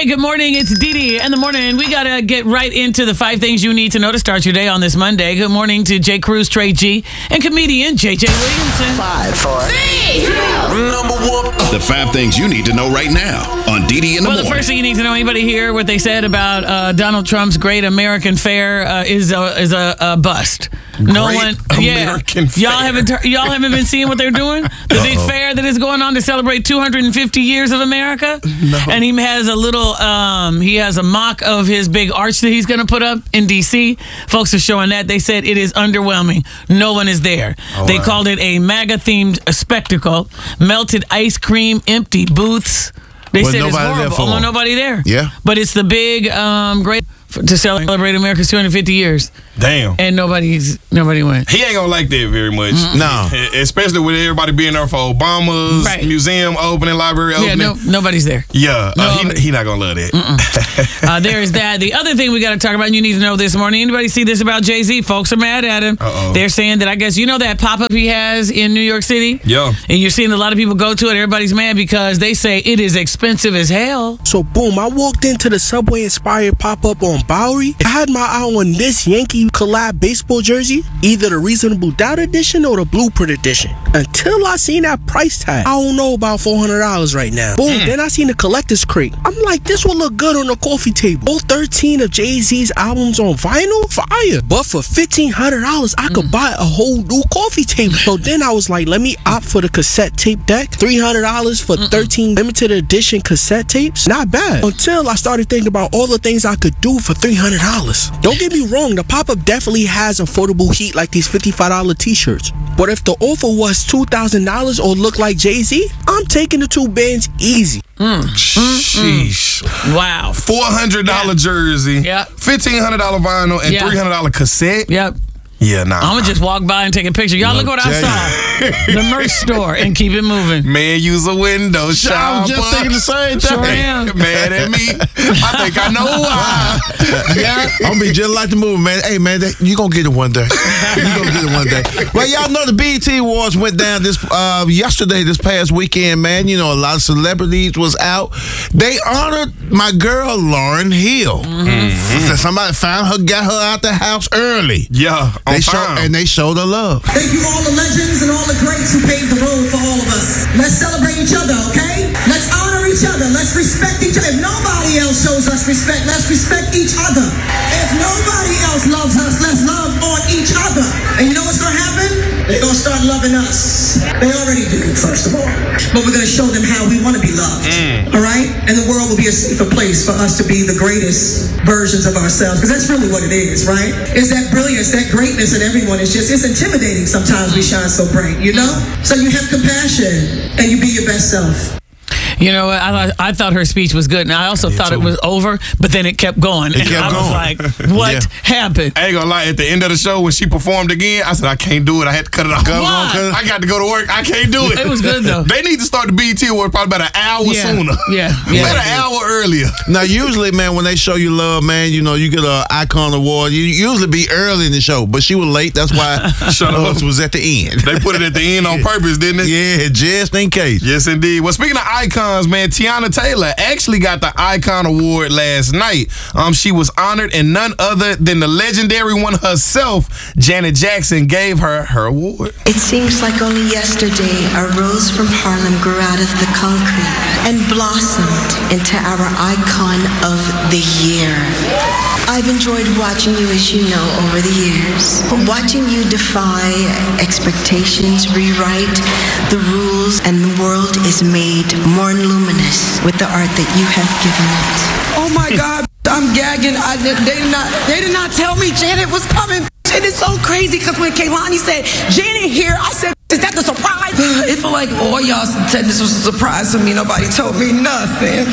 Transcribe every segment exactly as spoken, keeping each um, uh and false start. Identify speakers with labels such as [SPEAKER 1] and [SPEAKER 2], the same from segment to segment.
[SPEAKER 1] Hey, good morning. It's Dee Dee in the morning. We got to get right into the five things you need to know to start your day on this Monday. Good morning to Jay Cruz, Trey G, and comedian J J Williamson.
[SPEAKER 2] Five, four, three, two,
[SPEAKER 3] number one. The five things you need to know right now on Dee Dee in the
[SPEAKER 1] well,
[SPEAKER 3] morning.
[SPEAKER 1] Well, the first thing you need to know, anybody hear what they said about uh, Donald Trump's Great American Fair uh, is a, is a, a bust. No
[SPEAKER 4] Great
[SPEAKER 1] one,
[SPEAKER 4] American
[SPEAKER 1] yeah.
[SPEAKER 4] Fair.
[SPEAKER 1] Y'all haven't, y'all haven't been seeing what they're doing? The Uh-oh. big fair that is going on to celebrate two hundred fifty years of America?
[SPEAKER 4] No.
[SPEAKER 1] And he has a little, um, he has a mock of his big arch that he's going to put up in D C. Folks are showing that. They said it is underwhelming. No one is there. Oh, they wow. called it a MAGA-themed spectacle. Melted ice cream, empty booths. They
[SPEAKER 5] well,
[SPEAKER 1] said it's horrible. Almost nobody there.
[SPEAKER 5] Yeah.
[SPEAKER 1] But it's the big, um, great, to celebrate America's two hundred fifty years.
[SPEAKER 4] Damn.
[SPEAKER 1] And nobody's nobody went.
[SPEAKER 4] He ain't gonna like that very much.
[SPEAKER 1] Mm-mm.
[SPEAKER 5] No.
[SPEAKER 4] Especially with everybody being there for Obama's right. museum opening, library opening.
[SPEAKER 1] Yeah, no, nobody's there.
[SPEAKER 4] Yeah, uh, he, he not gonna love that.
[SPEAKER 1] uh, there is that. The other thing we got to talk about, and you need to know this morning, anybody see this about Jay-Z? Folks are mad at him.
[SPEAKER 4] Uh-oh.
[SPEAKER 1] They're saying that, I guess, you know that pop-up he has in New York City?
[SPEAKER 4] Yeah.
[SPEAKER 1] And you're seeing a lot of people go to it. Everybody's mad because they say it is expensive as hell.
[SPEAKER 6] So, boom, I walked into the Subway-inspired pop-up on Bowery. I had my eye on this Yankee collab baseball jersey, either the Reasonable Doubt edition or the Blueprint edition. Until I seen that price tag, I don't know about four hundred dollars right now. Boom, mm. then I seen the collector's crate. I'm like, this will look good on the coffee table. All thirteen of Jay-Z's albums on vinyl? Fire. But for fifteen hundred dollars, I could mm. buy a whole new coffee table. So then I was like, let me opt for the cassette tape deck. three hundred dollars for Mm-mm. thirteen limited edition cassette tapes? Not bad. Until I started thinking about all the things I could do for three hundred dollars. Don't get me wrong, the pop-up definitely has affordable heat like these fifty-five dollar t-shirts. But if the offer was two thousand dollars or look like Jay-Z, I'm taking the two bands easy.
[SPEAKER 1] Mm.
[SPEAKER 4] Sheesh.
[SPEAKER 1] Mm-mm. Wow.
[SPEAKER 4] four hundred dollars yeah. jersey,
[SPEAKER 1] yep.
[SPEAKER 4] fifteen hundred dollars vinyl, and
[SPEAKER 1] yep.
[SPEAKER 4] three hundred dollars cassette.
[SPEAKER 1] Yep.
[SPEAKER 4] Yeah, nah.
[SPEAKER 1] I'm going to just walk by and take a picture. Y'all look what I saw. The merch store and keep it moving.
[SPEAKER 4] Man, use a window shopper.
[SPEAKER 5] I was just thinking the same thing.
[SPEAKER 1] Sure am.
[SPEAKER 4] Mad at me. I think I know why.
[SPEAKER 5] Yeah. I'm going to be just like the movie, man. Hey, man, you going to get it one day. You going to get it one day. Well, y'all know the B E T Awards went down this uh, yesterday, this past weekend, man. You know, a lot of celebrities was out. They honored my girl, Lauryn Hill. Mm-hmm. Somebody found her, got her out the house early.
[SPEAKER 4] Yeah.
[SPEAKER 5] They show, and they showed her love.
[SPEAKER 7] Thank you all the legends and all the greats who paved the road for all of us. Let's celebrate each other, okay? Let's honor each other. Let's respect each other. If nobody else shows us respect, let's respect each other. If nobody else loves us, let's love on each other. And you know what's going to happen? They're going to start loving us. They already do, first of all. But we're going to show them how we want to be loved, mm. all right? And the world will be a safer place for us to be the greatest versions of ourselves. Because that's really what it is, right? It's that brilliance, that greatness in everyone. It's just, it's intimidating sometimes we shine so bright, you know? So you have compassion and you be your best self.
[SPEAKER 1] You know, I, I thought her speech was good, and I also Me thought too. it was over, but then it kept going.
[SPEAKER 5] It
[SPEAKER 1] and
[SPEAKER 5] kept
[SPEAKER 1] I
[SPEAKER 5] going.
[SPEAKER 1] was like, what yeah. happened?
[SPEAKER 4] I ain't gonna lie, at the end of the show, when she performed again, I said, I can't do it. I had to cut it off.
[SPEAKER 1] Why?
[SPEAKER 4] I got to go to work. I can't do it.
[SPEAKER 1] It was good, though.
[SPEAKER 4] They need to start the B E T Award probably about an hour
[SPEAKER 1] yeah.
[SPEAKER 4] sooner.
[SPEAKER 1] Yeah. yeah.
[SPEAKER 4] About an hour earlier.
[SPEAKER 5] Now, usually, man, when they show you love, man, you know, you get an icon award. You usually be early in the show, but she was late. That's why hers was at the end.
[SPEAKER 4] They put it at the end on purpose, didn't they?
[SPEAKER 5] Yeah, just in case.
[SPEAKER 4] Yes, indeed. Well, speaking of icons, man, Tiana Taylor actually got the Icon Award last night. Um, she was honored, and none other than the legendary one herself, Janet Jackson, gave her her award.
[SPEAKER 8] It seems like only yesterday a rose from Harlem grew out of the concrete and blossomed into our icon of the year. I've enjoyed watching you, as you know, over the years. Watching you defy expectations, rewrite the rules, and the world is made more luminous with the art that you have given it.
[SPEAKER 7] Oh my God, I'm gagging. I, they, did not, they did not tell me Janet was coming. It is so crazy because when Kehlani said, Janet here, I said, is that the surprise? It felt like all y'all said this was a surprise to me. Nobody told me nothing.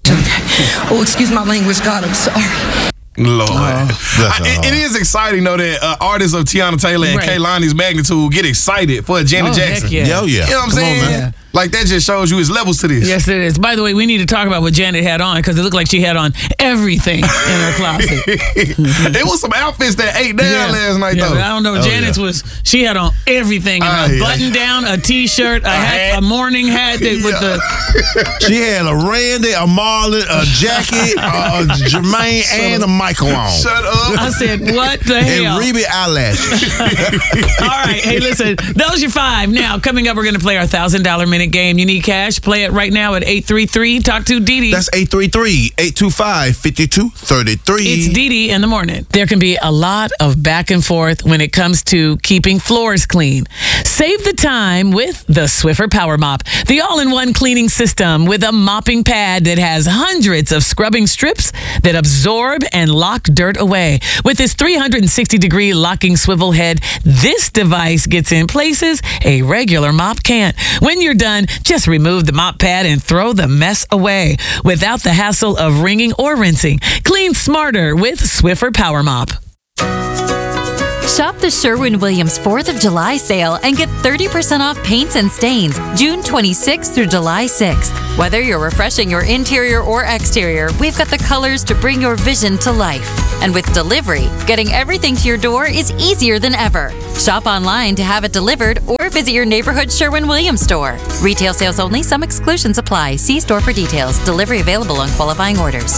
[SPEAKER 7] Oh, excuse my language, God, I'm sorry.
[SPEAKER 4] Lord. Oh, I, it, it is exciting, though, that uh, artists of Tiana Taylor and right. Kehlani's magnitude get excited for Janet
[SPEAKER 1] oh,
[SPEAKER 4] Jackson.
[SPEAKER 1] Heck yeah.
[SPEAKER 5] Yo, yeah.
[SPEAKER 4] You know what I'm
[SPEAKER 5] Come
[SPEAKER 4] saying?
[SPEAKER 5] On, man.
[SPEAKER 4] Like, that just shows you his levels to this.
[SPEAKER 1] Yes, it is. By the way, we need to talk about what Janet had on because it looked like she had on everything in her closet.
[SPEAKER 4] It was some outfits that ate down
[SPEAKER 1] Yeah.
[SPEAKER 4] last night,
[SPEAKER 1] Yeah,
[SPEAKER 4] though.
[SPEAKER 1] but I don't know.
[SPEAKER 5] Oh,
[SPEAKER 1] Janet's
[SPEAKER 5] yeah.
[SPEAKER 1] was, she had on everything.
[SPEAKER 4] Ah,
[SPEAKER 1] a
[SPEAKER 4] yeah.
[SPEAKER 1] button down, a t-shirt, a, hat,
[SPEAKER 4] hat.
[SPEAKER 1] a morning hat that, with the...
[SPEAKER 5] She had a Randy, a Marlon, a Jackie, a Jermaine, and a Michael on.
[SPEAKER 4] Shut up.
[SPEAKER 1] I said, what the
[SPEAKER 5] And
[SPEAKER 1] hell?
[SPEAKER 5] Reby eyelashes.
[SPEAKER 1] All right. Hey, listen, those are five. Now, coming up, we're going to play our one thousand dollars minute game. You need cash? Play it right now at eight three three. Talk to Dee Dee.
[SPEAKER 5] That's eight three three, eight two five, five two three three.
[SPEAKER 1] It's Dee Dee in the morning. There can be a lot of back and forth when it comes to keeping floors clean. Save the time with the Swiffer Power Mop, the all-in-one cleaning system with a mopping pad that has hundreds of scrubbing strips that absorb and lock dirt away. With its three hundred sixty degree locking swivel head, this device gets in places a regular mop can't. When you're done, just remove the mop pad and throw the mess away without the hassle of wringing or rinsing. Clean smarter with Swiffer Power Mop.
[SPEAKER 2] Shop the Sherwin-Williams fourth of July sale and get thirty percent off paints and stains June twenty-sixth through July sixth. Whether you're refreshing your interior or exterior, we've got the colors to bring your vision to life. And with delivery, getting everything to your door is easier than ever. Shop online to have it delivered or visit your neighborhood Sherwin-Williams store. Retail sales only. Some exclusions apply. See store for details. Delivery available on qualifying orders.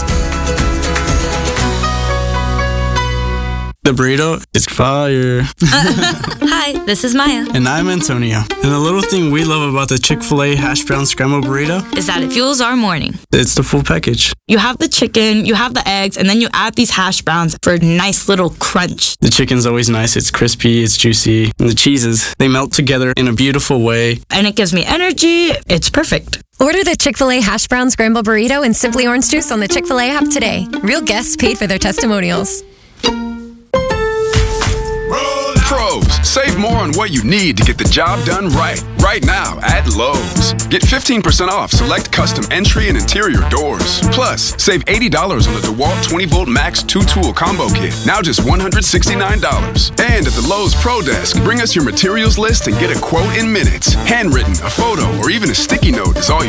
[SPEAKER 9] The burrito is fire.
[SPEAKER 10] Hi, this is Maya.
[SPEAKER 9] And I'm Antonio. And the little thing we love about the Chick-fil-A hash brown scrambled burrito
[SPEAKER 10] Is that it fuels our morning.
[SPEAKER 9] it's the full package.
[SPEAKER 10] You have the chicken, you have the eggs, and then you add these hash browns for a nice little crunch.
[SPEAKER 9] The chicken's always nice. It's crispy, it's juicy. And the cheeses, they melt together in a beautiful way.
[SPEAKER 10] And it gives me energy. It's perfect.
[SPEAKER 11] Order the Chick-fil-A Hash Brown Scramble Burrito and Simply Orange Juice on the Chick-fil-A app today. Real guests paid for their testimonials.
[SPEAKER 12] Pros, save more on what you need to get the job done right. Right now at Lowe's. Get fifteen percent off select custom entry and interior doors. Plus, save eighty dollars on the DeWalt twenty volt Max two tool combo kit. Now just one hundred sixty-nine dollars. And at the Lowe's Pro Desk, bring us your materials list and get a quote in minutes. Handwritten, a photo, or even a sticky note is all you